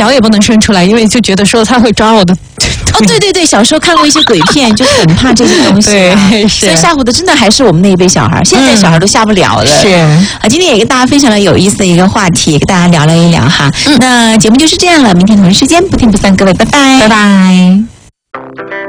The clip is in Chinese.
脚也不能伸出来，因为就觉得说他会抓我的。 哦，对对对，小时候看过一些鬼片，就很怕这些东西、啊。 对，是。 所以吓唬的真的还是我们那一辈小孩，现在小孩都吓不了了。 是啊，今天也跟大家分享了有意思的一个话题，跟大家聊了一聊哈。那节目就是这样了，明天同一时间不听不散，各位拜拜， 拜拜。